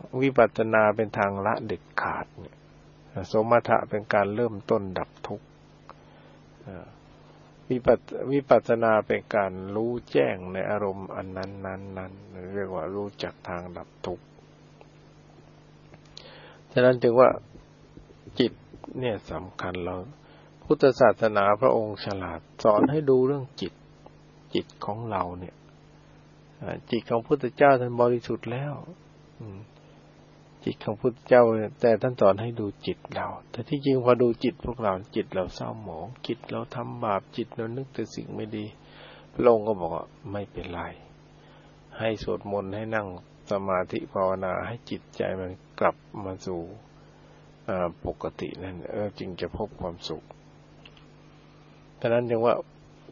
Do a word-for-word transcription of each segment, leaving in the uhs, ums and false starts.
วิปัสสนาเป็นทางละเด็ดขาดเนี่ยสมถะเป็นการเริ่มต้นดับทุกข์วิปัสวิปัสสนาเป็นการรู้แจ้งในอารมณ์อันนั้นนั้นนั้นเรียกว่ารู้จักทางดับทุกข์ฉะนั้นจึงว่าจิตเนี่ยสำคัญเราพุทธศาสนาพระองค์ฉลาดสอนให้ดูเรื่องจิตจิตของเราเนี่ยจิตของพุทธเจ้าท่านบริสุทธิ์แล้วจิตของพุทธเจ้าแต่ท่านสอนให้ดูจิตเราแต่ที่จริงพอดูจิตพวกเราจิตเราเศร้าหมองจิตเราทำบาปจิตเรานึกแต่สิ่งไม่ดีพระองค์ก็บอกว่าไม่เป็นไรให้สวดมนต์ให้นั่งสมาธิภาวนาให้จิตใจมันกลับมาสู่ปกตินั่นเออจึงจะพบความสุขฉะนั้นจึงว่า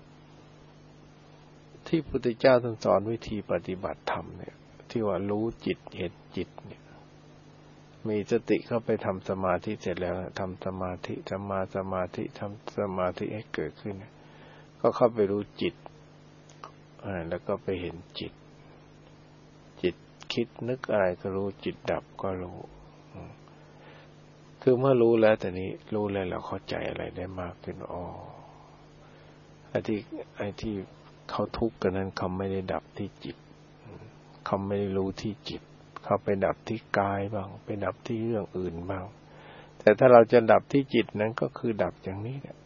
ที่พุทธเจ้าท่านสอนวิธีปฏิบัติธรรมเนี่ยที่ว่ารู้จิตเห็นจิตเนี่ยมีสติเข้าไปทำสมาธิเสร็จแล้วทำสมาธิทำมาสมาธิทำสมาธิให้เกิดขึ้นก็เข้าไปรู้จิตแล้วก็ไปเห็นจิตจิตคิดนึกอะไรก็รู้จิตดับก็รู้คือเมื่อรู้แล้วแต่นี้รู้แล้วเราเข้าใจอะไรได้มากขึ้นอ๋อไอ้ที่ไอ้ที่เขาทุกข์กันนั้นเขาไม่ได้ดับที่จิตเขาไม่ได้รู้ที่จิตเขาไปดับที่กายบ้างไปดับที่เรื่องอื่นบ้างแต่ถ้าเราจะดับที่จิตนั้นก็คือดับอย่างนี้เนี่ย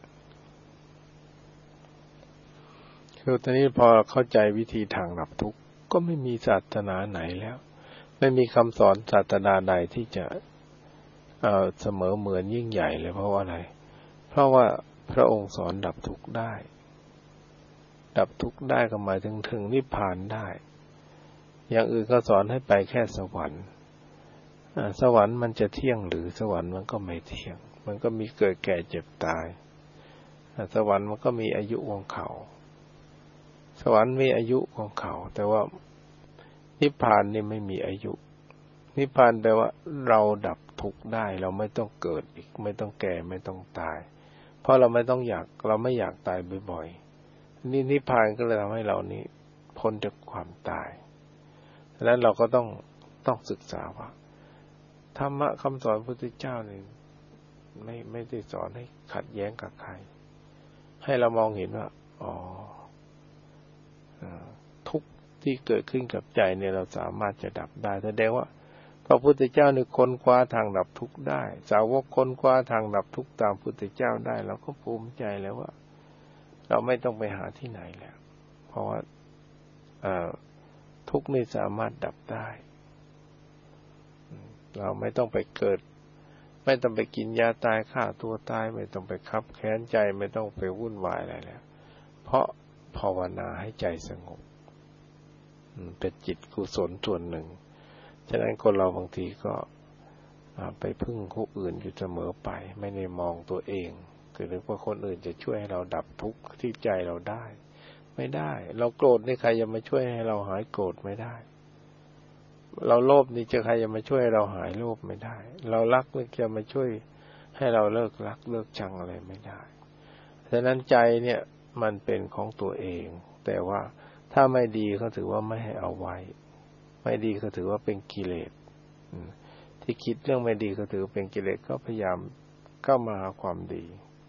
คือตอนนี้พอเข้าใจวิธีทางดับทุกข์ก็ไม่มีศาสนาไหนแล้วไม่มีคำสอนศาสนาใดที่จะเอ่อเสมอเหมือนยิ่งใหญ่เลยเพราะว่าอะไรเพราะว่าพระองค์สอนดับทุกข์ได้ดับทุกข์ได้ก็หมายถึงถึงนิพพานได้อย่างอื่นก็สอนให้ไปแค่สวรรค์สวรรค์มันจะเที่ยงหรือสวรรค์มันก็ไม่เที่ยงมันก็มีเกิดแก่เจ็บตายสวรรค์มันก็มีอายุของเขาสวรรค์มีอายุของเขาแต่ว่านิพพานนี่ไม่มีอายุนิพพานแปลว่าเราดับทุกข์ได้เราไม่ต้องเกิดอีกไม่ต้องแก่ไม่ต้องตายเพราะเราไม่ต้องอยากเราไม่อยากตายบ่อยๆนี่นิพพานก็เลยทำให้เรานี้พ้นจากความตายดังนั้นเราก็ต้องต้องศึกษาว่าธรรมะคำสอนพระพุทธเจ้านี่ไม่ไม่ได้สอนให้ขัดแย้งกับใครให้เรามองเห็นว่าอ๋อทุกข์ที่เกิดขึ้นกับใจเนี่ยเราสามารถจะดับได้แสดงว่าพระพุทธเจ้านี่ค้นคว้าทางดับทุกข์ได้สาวกค้นคว้าทางดับทุกข์ตามพุทธเจ้าได้เราก็ภูมิใจแล้วว่าเราไม่ต้องไปหาที่ไหนแล้วเพราะว่าทุกข์นี่สามารถดับได้เราไม่ต้องไปเกิดไม่ต้องไปกินยาตายฆ่าตัวตายไม่ต้องไปคับแค้นใจไม่ต้องไปวุ่นวายอะไรแล้วเพราะภาวนาให้ใจสงบเป็นจิตกุศลส่วนหนึ่งฉะนั้นคนเราบางทีก็ไปพึ่งผู้อื่นอยู่เสมอไปไม่ได้มองตัวเองคือนึกว่าคนอื่นจะช่วยให้เราดับทุกข์ที่ใจเราได้ไม่ได้เราโกรธนี่ใครจะมาช่วยให้เราหายโกรธไม่ได้เราโลภนี่จะใครจะมาช่วยให้เราหายโลภไม่ได้เรารักนี่จะมาช่วยให้เราเลิกรักเลิกชังอะไรไม่ได้ฉะนั้นใจเนี่ยมันเป็นของตัวเองแต่ว่าถ้าไม่ดีเขาถือว่าไม่ให้เอาไว้ไม่ดีเขาถือว่าเป็นกิเลสที่คิดเรื่องไม่ดีเขาถือเป็นกิเลสก็พยายามเข้ามาหาความดี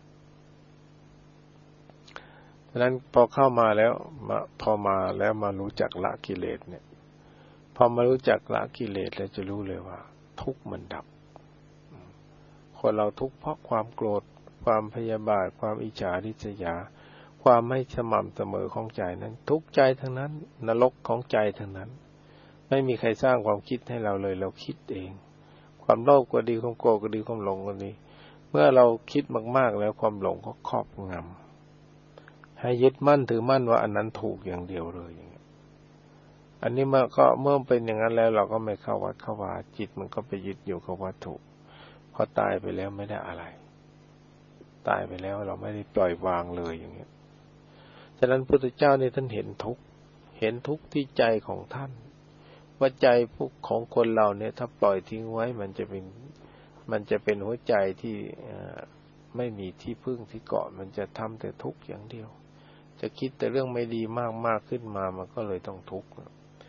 ฉะนั้นพอเข้ามาแล้วมาพอมาแล้วมารู้จักละกิเลสเนี่ยพอมารู้จักละกิเลสแล้วจะรู้เลยว่าทุกข์มันดับคนเราทุกข์เพราะความโกรธความพยาบาทความอิจฉาริษยาความไม่สม่ำเสมอของใจนั้นทุกข์ใจทั้งนั้นนรกของใจทั้งนั้นไม่มีใครสร้างความคิดให้เราเลยเราคิดเองความโลภก็ดีความโกรธก็ดีความหลงก็ดีเมื่อเราคิดมากๆแล้วความหลงก็ครอบงำให้ยึดมั่นถือมั่นว่าอันนั้นถูกอย่างเดียวเลยอย่างเงี้ยอันนี้เมื่อก็เมื่อเป็นอย่างนั้นแล้วเราก็ไม่เข้าวัดเข้าวาจิตมันก็ไปยึดอยู่กับวัตถุพอตายไปแล้วไม่ได้อะไรตายไปแล้วเราไม่ได้ปล่อยวางเลยอย่างเงี้ยฉะนั้นพุทธเจ้าเนี่ยท่านเห็นทุกข์เห็นทุกข์ที่ใจของท่านว่าใจพวกของคนเราเนี่ยถ้าปล่อยทิ้งไว้มันจะเป็นมันจะเป็นหัวใจที่ไม่มีที่พึ่งที่เกาะมันจะทำแต่ทุกข์อย่างเดียวจะคิดแต่เรื่องไม่ดีมากๆขึ้นมามันก็เลยต้องทุกข์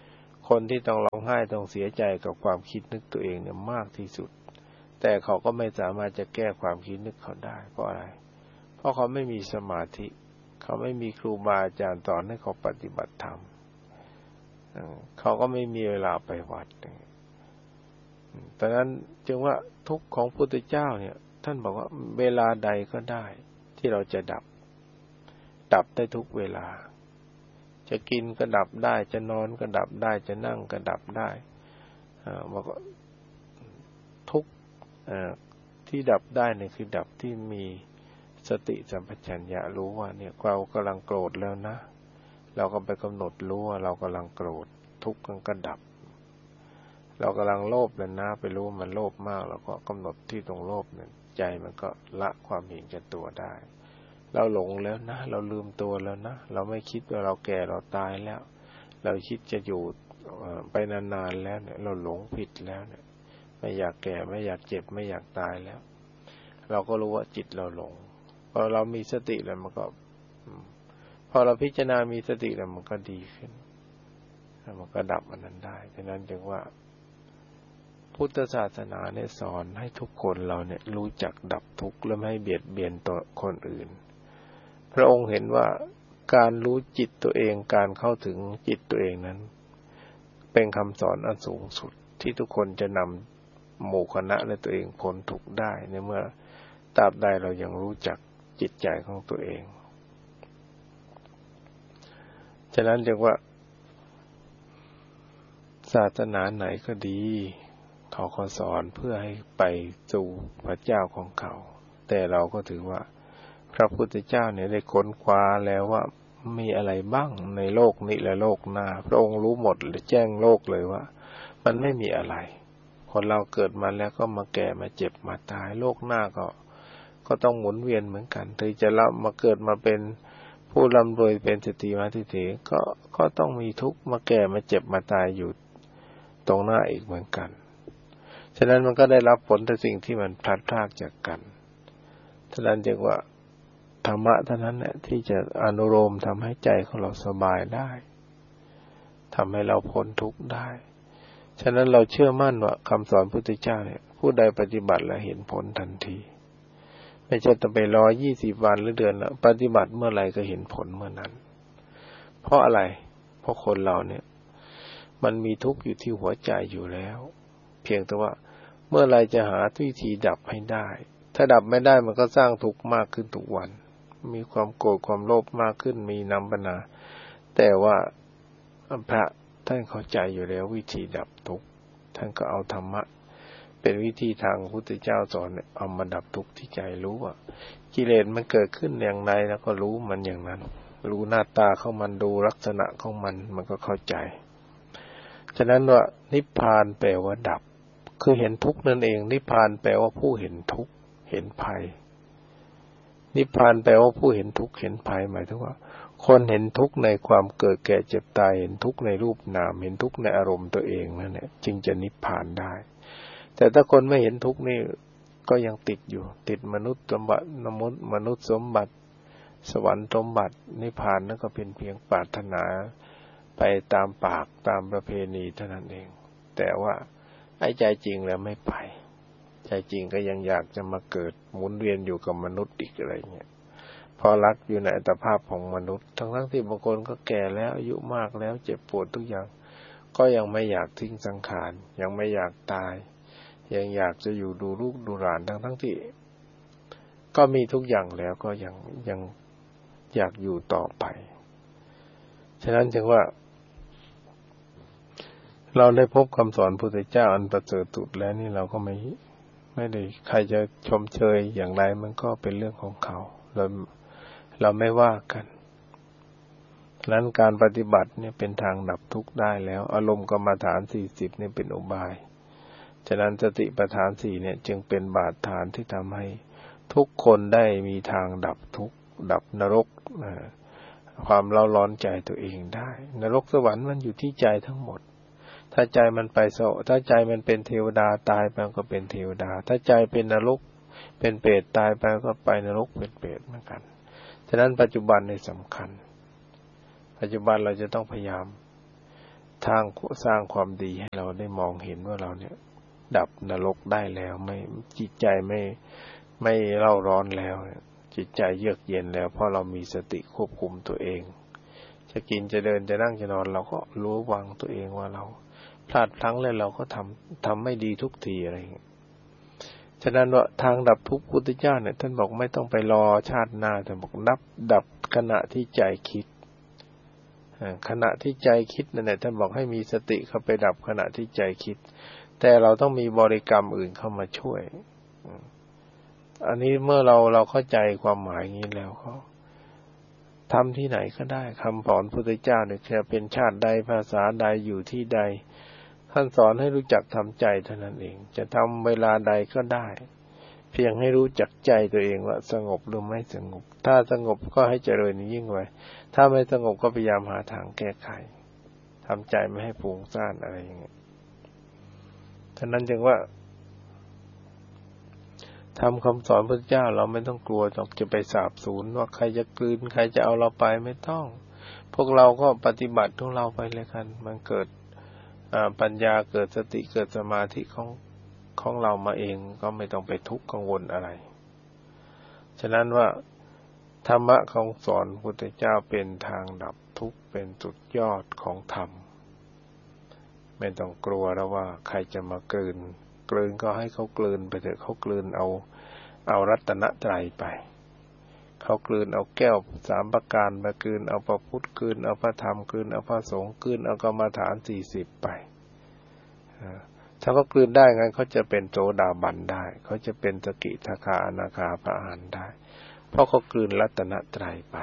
คนที่ต้องร้องไห้ต้องเสียใจกับความคิดนึกตัวเองเนี่ยมากที่สุดแต่เขาก็ไม่สามารถจะแก้ความคิดนึกเขาได้เพราะอะไรเพราะเขาไม่มีสมาธิเขาไม่มีครูบาอาจารย์สอนให้เขาปฏิบัติธรรมเขาก็ไม่มีเวลาไปวัดดังนั้นจึงว่าทุกข์ของพุทธเจ้าเนี่ยท่านบอกว่าเวลาใดก็ได้ที่เราจะดับดับได้ทุกเวลาจะกินก็ดับได้จะนอนก็ดับได้จะนั่งก็ดับได้บอกว่าทุกที่ดับได้เนี่ยคือดับที่มีสติสัมปชัญญะรู้ว่าเนี่ยเรากำลังโกรธแล้วนะเราก็ไปกำหนดรู้ว่าเรากำลังโกรธทุกข์มันก็ดับเรากำลังโลภแล้วนะไปรู้มันโลภมากเราก็กำหนดที่ตรงโลภเนี่ยใจมันก็ละความเห็นแก่ตัวได้เราหลงแล้วนะเราลืมตัวแล้วนะเราไม่คิดว่าเราแก่เราตายแล้วเราคิดจะอยู่ไปนานๆแล้วเนี่ยเราหลงผิดแล้วเนี่ยไม่อยากแก่ไม่อยากเจ็บไม่อยากตายแล้วเราก็รู้ว่าจิตเราหลงพอเรามีสติแล้วมันก็พอเราพิจารณามีสติแล้วมันก็ดีขึ้นมันก็ดับอันนั้นได้ฉะนั้นจึงว่าพุทธศาสนาเนี่ยสอนให้ทุกคนเราเนี่ยรู้จักดับทุกข์และไม่ให้เบียดเบียนตัวคนอื่นพระองค์เห็นว่าการรู้จิตตัวเองการเข้าถึงจิตตัวเองนั้นเป็นคำสอนอันสูงสุดที่ทุกคนจะนำหมู่คณะและตัวเองพ้นทุกข์ได้ในเมื่อตราบใดเรายังรู้จักจิตใจของตัวเองฉะนั้นจึงว่าศาสนาไหนก็ดีเขาก็สอนเพื่อให้ไปสู่พระเจ้าของเขาแต่เราก็ถือว่าพระพุทธเจ้าเนี่ยได้ค้นคว้าแล้วว่ามีอะไรบ้างในโลกนี้และโลกหน้าพระองค์รู้หมดและแจ้งโลกเลยว่ามันไม่มีอะไรคนเราเกิดมาแล้วก็มาแก่มาเจ็บมาตายโลกหน้าก็ก็ต้องหมุนเวียนเหมือนกันถึงจะเรามาเกิดมาเป็นผู้ร่ำรวยเป็นเศรษฐีมหาเศรษฐีก็ก็ต้องมีทุกข์มาแก่มาเจ็บมาตายอยู่ตรงหน้าอีกเหมือนกันฉะนั้นมันก็ได้รับผลแต่สิ่งที่มันพลัดพรากจากกันฉะนั้นจึงว่าธรรมะเท่านั้นแหละที่จะอนุโลมทำให้ใจของเราสบายได้ทำให้เราพ้นทุกข์ได้ฉะนั้นเราเชื่อมั่นว่าคำสอนพุทธเจ้าเนี่ยผู้ใดปฏิบัติแล้วเห็นผลทันทีไม่ใช่ต้องไปรอยี่สิบวันหรือเดือนแล้วปฏิบัติเมื่อไหร่ก็เห็นผลเมื่อนั้นเพราะอะไรเพราะคนเราเนี่ยมันมีทุกข์อยู่ที่หัวใจอยู่แล้วเพียงแต่ว่าเมื่อไรจะหาวิธีดับให้ได้ถ้าดับไม่ได้มันก็สร้างทุกข์มากขึ้นทุกวันมีความโกรธความโลภมากขึ้นมีน้ำปัญหาแต่ว่าพระท่านเข้าใจอยู่แล้ววิธีดับทุกข์ท่านก็เอาธรรมะเป็นวิธีทางพุทธเจ้าสอนเอามาดับทุกข์ที่ใจรู้ว่ากิเลสมันเกิดขึ้นอย่างไรแล้วก็รู้มันอย่างนั้นรู้หน้าตาของมันดูลักษณะของมันมันก็เข้าใจฉะนั้นว่านิพพานแปลว่าดับคือเห็นทุกข์นั่นเองนิพพานแปลว่าผู้เห็นทุกข์เห็นภัยนิพพานแปลว่าผู้เห็นทุกข์เห็นภัยหมายถึงว่าคนเห็นทุกข์ในความเกิดแก่เจ็บตายเห็นทุกข์ในรูปนามเห็นทุกข์ในอารมณ์ตัวเองนั่นแหละจึงจะนิพพานได้แต่ถ้าคนไม่เห็นทุกข์นี่ก็ยังติดอยู่ติดมนุษย์สมบัตินมุตมนุษย์สมบัติสวรรค์สมบัตินิพพานนั่นก็เป็นเพียงปรารถนาไปตามปากตามประเพณีเท่านั้นเองแต่ว่าไอ้ใจจริงแล้วไม่ไปใจจริงก็ยังอยากจะมาเกิดหมุนเวียนอยู่กับมนุษย์อีกอะไรเงี้ยพอรักอยู่ในอัตภาพของมนุษย์ทั้งทั้งที่บางคนก็แก่แล้วอายุมากแล้วเจ็บปวดทุกอย่างก็ยังไม่อยากทิ้งสังขารยังไม่อยากตายยังอยากจะอยู่ดูลูกดูหลานทั้งทั้งที่ก็มีทุกอย่างแล้วก็ยังยังอยากอยู่ต่อไปฉะนั้นจึงว่าเราได้พบคำสอนพุทธเจ้าอันประเสริฐสุดแล้วนี่เราก็ไม่ไม่ได้ใครจะชมเชยอย่างไรมันก็เป็นเรื่องของเขาเราเราไม่ว่ากันฉะนั้นการปฏิบัติเนี่ยเป็นทางดับทุกข์ได้แล้วอารมณ์กรรมฐานสี่สิบเนี่ยเป็นอุบายฉะนั้นสติปัฏฐานสี่เนี่ยจึงเป็นบาตรฐานที่ทำให้ทุกคนได้มีทางดับทุกข์ดับนรกความเล่าร้อนใจตัวเองได้นรกสวรรค์มันอยู่ที่ใจทั้งหมดถ้าใจมันไปโสถ้าใจมันเป็นเทวดาตายไปก็เป็นเทวดาถ้าใจเป็นนรกเป็นเปรตตายไปก็ไปนรกเป็นเปรตเหมือนกันฉะนั้นปัจจุบันนี่สำคัญปัจจุบันเราจะต้องพยายามทางสร้างความดีให้เราได้มองเห็นว่าเราเนี่ยดับนรกได้แล้วไม่จิตใจไม่ไม่เร่าร้อนแล้วจิตใจเยือกเย็นแล้วเพราะเรามีสติควบคุมตัวเองจะกินจะเดินจะนั่งจะนอนเราก็รู้วางตัวเองว่าเราพลาดพลั้งแล้วเราก็ทำทำไม่ดีทุกทีอะไรอย่างเงี้ยฉะนั้นว่าทางดับทุกข์พุทธเจ้าเนี่ยท่านบอกไม่ต้องไปรอชาติหน้าท่านบอกนับดับขณะที่ใจคิดขณะที่ใจคิดนั่นแหละท่านบอกให้มีสติเข้าไปดับขณะที่ใจคิดแต่เราต้องมีบริกรรมอื่นเข้ามาช่วยอันนี้เมื่อเราเราเข้าใจความหมายอย่างนี้แล้วก็ทำที่ไหนก็ได้คำสอนพุทธเจ้าเนี่ยจะเป็นชาติใดภาษาใดอยู่ที่ใดท่านสอนให้รู้จักทำใจเท่านั้นเองจะทำเวลาใดก็ได้เพียงให้รู้จักใจตัวเองว่าสงบหรือไม่สงบถ้าสงบก็ให้เจริญยิ่งไว้ถ้าไม่สงบก็พยายามหาทางแก้ไขทำใจไม่ให้ฟุ้งซ่านอะไรอย่างเงี้ยฉะนั้นจึงว่าทำคำสอนพระเจ้าเราไม่ต้องกลัวจะไปสาบสูญว่าใครจะกลืนใครจะเอาเราไปไม่ต้องพวกเราก็ปฏิบัติของเราไปเลยกันมันเกิดปัญญาเกิดสติเกิดสมาธิของของเรามาเองก็ไม่ต้องไปทุกข์กังวลอะไรฉะนั้นว่าธรรมะของสอนพุทธเจ้าเป็นทางดับทุกข์เป็นจุดยอดของธรรมไม่ต้องกลัวแล้วว่าใครจะมากลืนกลืนก็ให้เขากลืนไปเถอะเขากลืนเอาเอารัตนตรัยไปเขากลืนเอาแก้วสามประการมากลืนเอาพระพุทธกลืนเอาพระธรรมกลืนเอาพระสงฆ์กลืนเอากรรมฐานสี่สิบไปถ้าเขากลืนได้งั้นเขาจะเป็นโสดาบันได้เขาจะเป็นสกิทาคาอนาคาพระอรหันต์ได้เพราะเขากลืนรัตนตรัยไป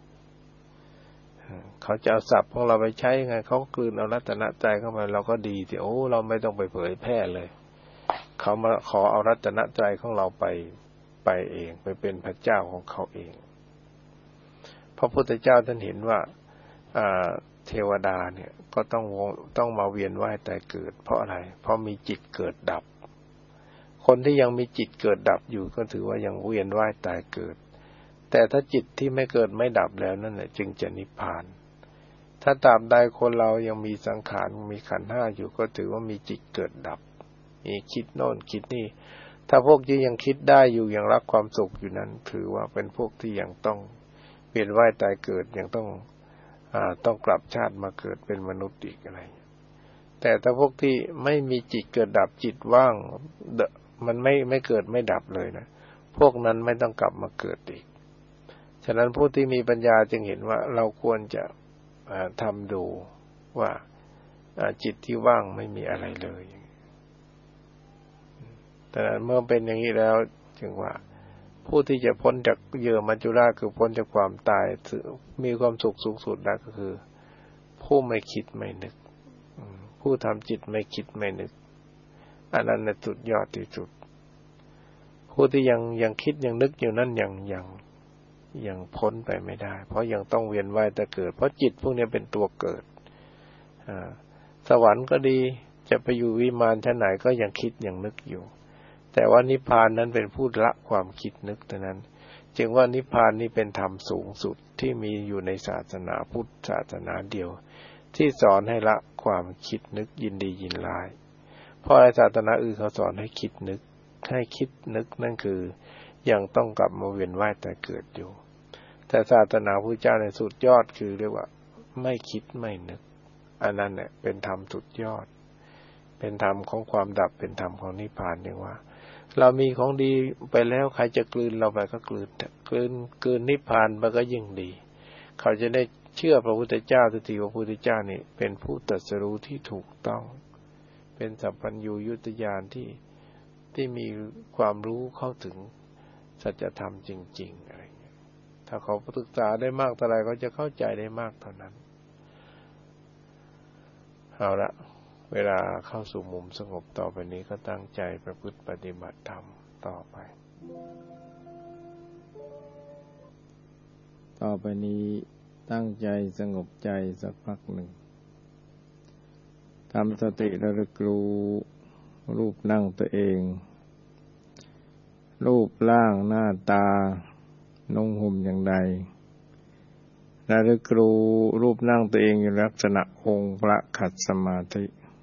เขาจะเอาศัพท์ของเราไปใช้ยังไงเขากลืนเอารัตนตรัยเข้ามาเราก็ดีสิโอ้เราไม่ต้องไปเผยแพร่เลยเขามาขอเอารัตนตรัยของเราไปไปเองไปเป็นพระเจ้าของเขาเองพระพุทธเจ้าท่านเห็นว่าเทวดาเนี่ยก็ต้องต้องมาเวียนว่ายตายเกิดเพราะอะไรเพราะมีจิตเกิดดับคนที่ยังมีจิตเกิดดับอยู่ก็ถือว่ายังเวียนว่ายตายเกิดแต่ถ้าจิตที่ไม่เกิดไม่ดับแล้วนั่นแหละจึงจะนิพพานถ้าตราบใดคนเรายังมีสังขารมีขันธ์ห้าอยู่ก็ถือว่ามีจิตเกิดดับมีคิดโน่นคิดนี่ถ้าพวกที่ยังคิดได้อยู่ยังรักความสุขอยู่นั้นถือว่าเป็นพวกที่ยังต้องเวียนว่ายตายเกิดยังต้องอ่าต้องกลับชาติมาเกิดเป็นมนุษย์อีกอะไรแต่ถ้าพวกที่ไม่มีจิตเกิดดับจิตว่างมันไม่ไม่เกิดไม่ดับเลยนะพวกนั้นไม่ต้องกลับมาเกิดอีกฉะนั้นผู้ที่มีปัญญาจึงเห็นว่าเราควรจะทำดูว่าจิตที่ว่างไม่มีอะไรเลยแต่เมื่อเป็นอย่างนี้แล้วจึงว่าผู้ที่จะพ้นจากเหยื่อมัจจุราชคือพ้นจากความตายมีความสุขสูงสุดได้ก็คือผู้ไม่คิดไม่นึกผู้ทำจิตไม่คิดไม่นึกอันนั้นน่ะสุดยอดที่สุดผู้ที่ยังยังคิดยังนึกอยู่นั่นยังยังยังพ้นไปไม่ได้เพราะยังต้องเวียนว่ายแต่เกิดเพราะจิตพวกนี้เป็นตัวเกิดสวรรค์ก็ดีจะไปอยู่วิมานชั้นไหนก็ยังคิดยังนึกอยู่แต่ว่านิพพานนั้นเป็นผู้ละความคิดนึกเท่านั้นจึงว่านิพพานนี้เป็นธรรมสูงสุดที่มีอยู่ในศาสนาพุทธศาสนาเดียวที่สอนให้ละความคิดนึกยินดียินร้ายเพราะในศาสนาอื่นเขาสอนให้คิดนึกให้คิดนึกนั่นคือยังต้องกลับมาเวียนว่ายแต่เกิดอยู่แต่ศาสนาพุทธเจ้าในสุดยอดคือเรียกว่าไม่คิดไม่นึกอันนั้นเนี่ยเป็นธรรมสุดยอดเป็นธรรมของความดับเป็นธรรมของนิพพานเรียกว่าเรามีของดีไปแล้วใครจะกลืนเราไปก็กลืนกลืนกลืนนิพพานมันก็ยิ่งดีเขาจะได้เชื่อพระพุทธเจ้าทันทีว่าพระพุทธเจ้านี่เป็นผู้ตรัสรู้ที่ถูกต้องเป็นสัพพัญญูยุตญาณที่ที่มีความรู้เข้าถึงสัจธรรมจริงๆอะไรเงี้ยถ้าเขาศึกษาได้มากเท่าไรเขาจะเข้าใจได้มากเท่านั้นเอาละเวลาเข้าสู่มุมสงบต่อไปนี้ก็ตั้งใจประพฤติปฏิบัติธรรมต่อไปต่อไปนี้ตั้งใจสงบใจสักพักหนึ่งทำสติระลึกรู้รูปนั่งตัวเองรูปร่างหน้าตานุ่งห่มอย่างใดระลึกรู้รูปนั่งตัวเองอยู่ลักษณะองค์พระขัดสมาธิ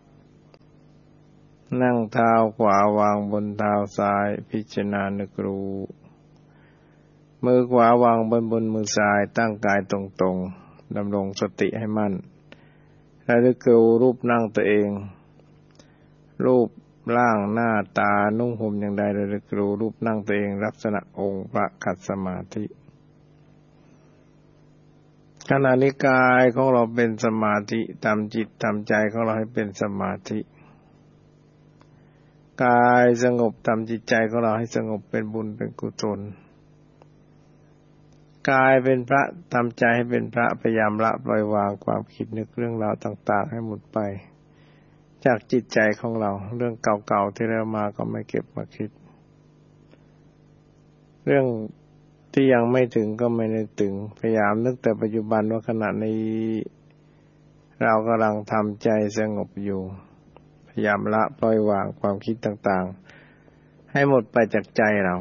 นั่งเท้าขวาวางบนเท้าซ้ายพิจารณานึกรู้มือขวาวางบนบนมือซ้ายตั้งกายตรงๆดำรงสติให้มั่นระลึกรู้รูปนั่งตัวเองรูปร่างหน้าตานุ่งห่มอย่างใดระลึกรู้รูปนั่งตัวเองลักษณะองค์พระขัดสมาธิขณะนี้กายของเราเป็นสมาธิทำจิตทำใจของเราให้เป็นสมาธิกายสงบทำจิตใจของเราให้สงบเป็นบุญเป็นกุศลกายเป็นพระทำใจให้เป็นพระพยายามละปล่อยวางความคิดนึกเรื่องราวต่างๆให้หมดไปจากจิตใจของเราเรื่องเก่าๆที่เรามาก็ไม่เก็บมาคิดเรื่องที่ยังไม่ถึงก็ไม่นึกถึงพยายามนึกแต่ปัจจุบันว่าขณะนี้เรากำลังทำใจสงบอยู่พยายามละปล่อยวางความคิดต่างๆให้หมดไปจากใจเรา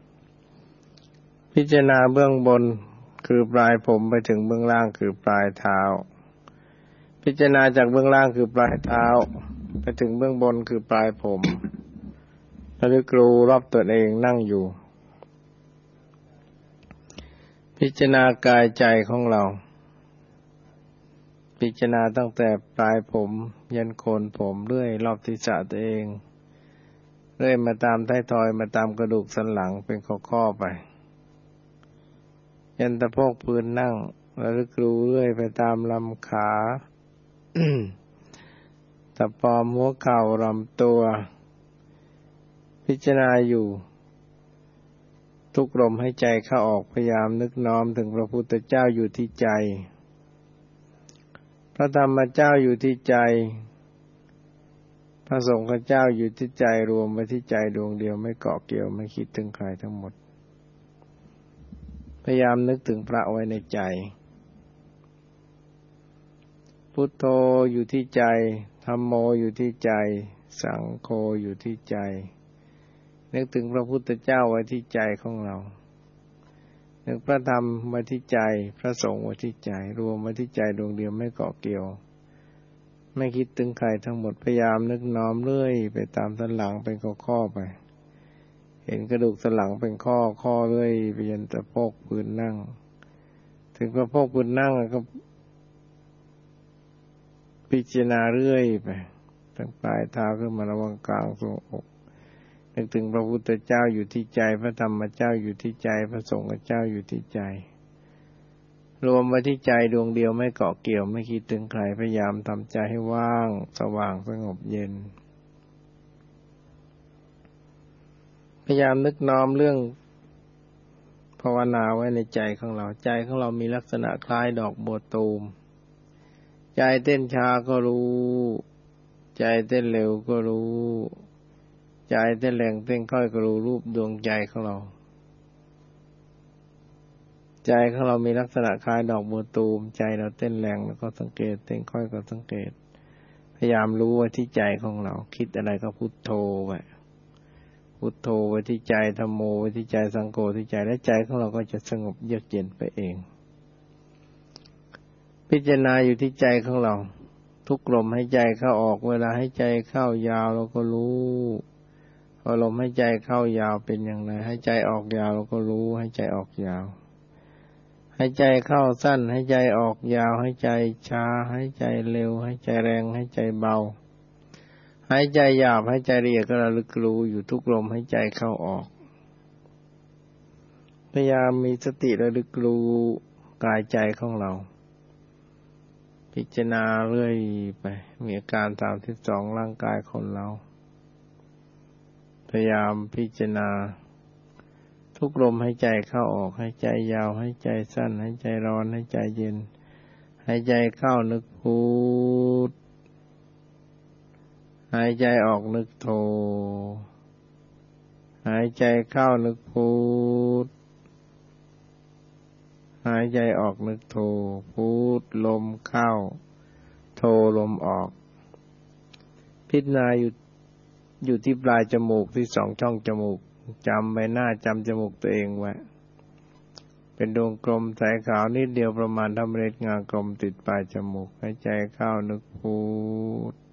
พิจารณาเบื้องบนคือปลายผมไปถึงเบื้องล่างคือปลายเท้าพิจารณาจากเบื้องล่างคือปลายเท้าไปถึงเบื้องบนคือปลายผมระลึกรู้รอบตัวเองนั่งอยู่พิจารณากายใจของเราพิจารณาตั้งแต่ปลายผมยันโคนผมเรื่อยรอบศีรษะตัวเองเรื่อยมาตามท้ายทอยมาตามกระดูกสันหลังเป็นข้อๆไปยันตะโพกพื้นนั่งระลึกรู้เรื่อยไปตามลำขา ตะปอมหัวเข่าลำตัวพิจารณาอยู่ทุกลมให้ใจเข้าออกพยายามนึกน้อมถึงพระพุทธเจ้าอยู่ที่ใจพระธรรมเจ้าอยู่ที่ใจพระสงฆ์เจ้าอยู่ที่ใจรวมไว้ที่ใจดวงเดียวไม่เกาะเกี่ยวไม่คิดถึงใครทั้งหมดพยายามนึกถึงพระไว้ในใจพุทโธอยู่ที่ใจธัมโมอยู่ที่ใจสังโฆอยู่ที่ใจนึกถึงพระพุทธเจ้าไว้ที่ใจของเรานึกพระธรรมไว้ที่ใจพระสงฆ์ไว้ที่ใจรวมไว้ที่ใจดวงเดียวไม่เกาะเกี่ยวไม่คิดถึงใครทั้งหมดพยายามนึกน้อมเรื่อยไปตามสันหลังเป็นข้อๆไปเห็นกระดูกสันหลังเป็นข้อข้อเรื่อยไปยันสะโพกพื้นนั่งถึงสะโพกพื้นนั่งก็พิจารณาเรื่อยไปตั้งปลายเท้าขึ้นมาระวังกลางทรวงอกนึกถึงพระพุทธเจ้าอยู่ที่ใจพระธรรมเจ้าอยู่ที่ใจพระสงฆ์เจ้าอยู่ที่ใจรวมไว้ที่ใจดวงเดียวไม่เกาะเกี่ยวไม่คิดถึงใครพยายามทำใจให้ว่างสว่างสงบเย็นพยายามนึกน้อมเรื่องภาวนาไว้ในใจของเราใจของเรามีลักษณะคล้ายดอกบัวตูมใจเต้นช้าก็รู้ใจเต้นเร็วก็รู้ใจเต้นแรงเต้นค่อยก็รู้รูปดวงใจของเราใจของเรามีลักษณะคล้ายดอกบัวตูมใจเราเต้นแรงแล้วก็สังเกตเต้นค่อยก็สังเกตพยายามรู้ไว้ที่ใจของเราคิดอะไรก็พุทโธไว้พุทโธไว้ที่ใจธัมโมไว้ที่ใจสังโฆที่ใจและใจของเราก็จะสงบเยือกเย็นไปเองพิจารณาอยู่ที่ใจของเราทุกลมให้ใจเข้าออกเวลาให้ใจเข้ายาวเราก็รู้พอลมให้ใจเข้ายาวเป็นอย่างไรให้ใจออกยาวเราก็รู้ให้ใจออกยาวให้ใจเข้าสั้นให้ใจออกยาวให้ใจช้าให้ใจเร็วให้ใจแรงให้ใจเบาให้ใจหยาบให้ใจละเอียดก็ระลึกรู้อยู่ทุกลมให้ใจเข้าออกพยายามมีสติระลึกรู้กายใจของเราพิจารณาเรื่อยไปมีอาการสามสิบสองร่างกายคนเราพยายามพิจารณาทุกลมให้ใจเข้าออกให้ใจยาวให้ใจสั้นให้ใจร้อนให้ใจเย็นให้ใจเข้านึกพุทหายใจออกนึกโธหายใจเข้านึกพุทหายใจออกนึกโธพุทลมเข้าโธลมออกพิจารณาอยู่อยู่ที่ปลายจมูกที่สองช่องจมูกจำใบหน้าจำจมูกตัวเองไว้เป็นดวงกลมใสขาวนิดเดียวประมาณเท่าเมล็ดงากลมติดปลายจมูกหายใจเข้านึกพุท